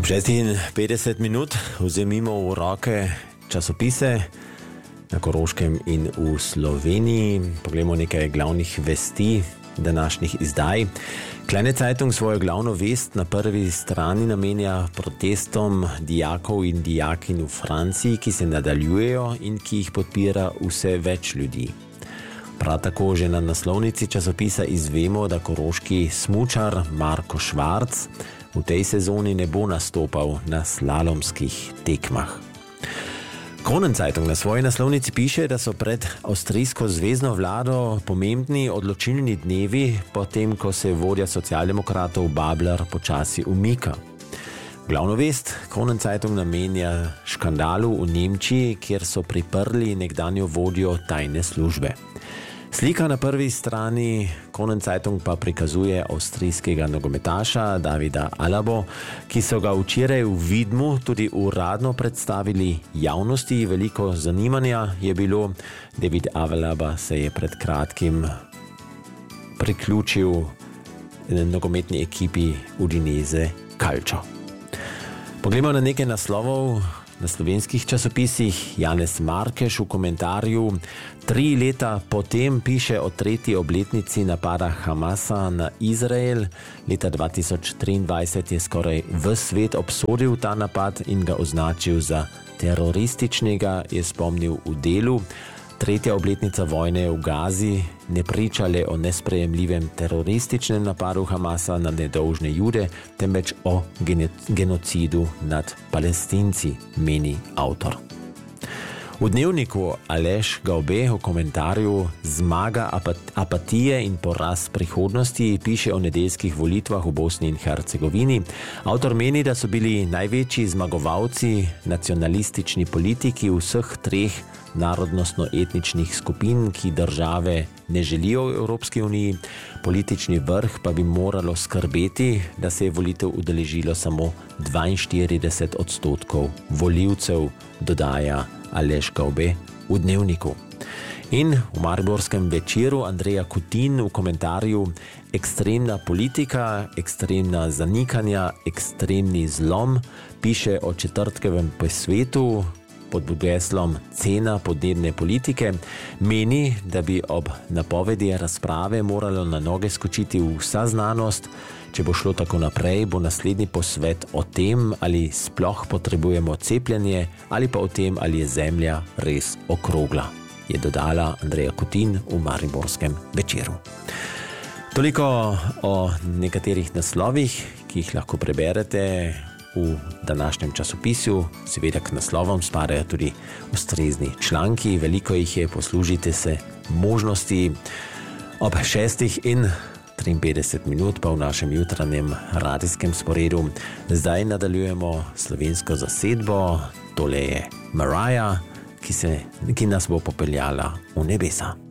50 minut vzemimo v roke časopise na Koroškem in v Sloveniji. Poglejmo nekaj glavnih vesti današnjih izdaj. Kleine Zeitung svojo glavno vest na prvi strani namenja protestom dijakov in dijakinj v Franciji, ki se nadaljujejo in ki jih podpira vse več ljudi. Prav tako že na naslovnici časopisa izvemo, da koroški smučar Marko Švarc v tej sezoni ne bo nastopal na slalomskih tekmah. Kronenzeitung na svoji naslovnici piše, da so pred avstrijsko zvezno vlado pomembni odločilni dnevi, potem ko se vodja socialdemokratov Babler počasi umika. Glavno vest Kronenzeitung namenja škandalu v Nemčiji, kjer so priprli nekdanjo vodjo tajne službe. Slika na prvi strani Kronenzeitung pa prikazuje avstrijskega nogometaša Davida Alabo, ki so ga včeraj v Vidmu tudi uradno predstavili javnosti. Veliko zanimanja je bilo. David Alaba se je pred kratkim priključil nogometni ekipi Udinese Calcio. Poglejmo na nekaj naslovov na slovenskih časopisih. Janez Markeš v komentarju 3 leta potem piše o 3. obletnici napada Hamasa na Izrael. Leta 2023 je skoraj ves svet obsodil ta napad in ga označil za terorističnega, je spomnil v Delu. 3. obletnica vojne v Gazi ne priča le o nesprejemljivem terorističnem napadu Hamasa na nedolžne Jude, temveč o genocidu nad Palestinci, meni avtor. V dnevniku Aleš Gaube v komentarju Zmaga apatije in poraz prihodnosti piše o nedeljskih volitvah v Bosni in Hercegovini. Avtor meni, da so bili največji zmagovalci nacionalistični politiki vseh 3 narodnostno-etničnih skupin, ki države ne želijo v Evropski uniji. Politični vrh pa bi moralo skrbeti, da se je volitev udeležilo samo 42% volivcev, dodaja Aleš Gaube v dnevniku. In v mariborskem Večeru Andreja Kutin v komentarju Ekstremna politika, ekstremna zanikanja, ekstremni zlom piše o četrtkovem posvetu pod geslom Cena podnebne politike. Meni, da bi ob napovedi razprave moralo na noge skočiti vsa znanost. Če bo šlo tako naprej, bo naslednji posvet o tem, ali sploh potrebujemo cepljenje, ali pa o tem, ali je Zemlja res okrogla, je dodala Andreja Kutin v mariborskem Večeru. Toliko o nekaterih naslovih, ki jih lahko preberete v današnjem časopisu. Seveda k naslovom spadajo tudi ustrezni članki, veliko jih je, poslužite se možnosti. Ob 6:53 minut pa v našem jutranjem radijskem sporedu. Zdaj nadaljujemo slovensko zasedbo. Tole je Mariah, ki nas bo popeljala v nebesa.